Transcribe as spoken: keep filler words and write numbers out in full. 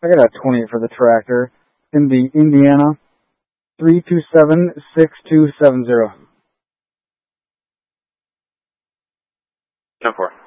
I got a twenty for the tractor in the Indiana three two seven six two seven zero. ten four.